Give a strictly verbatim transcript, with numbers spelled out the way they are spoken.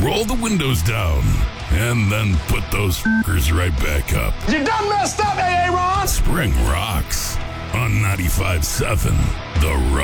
roll the windows down, and then put those f***ers right back up. You done messed up, A A. Ron! Spring rocks on ninety-five seven The Rock.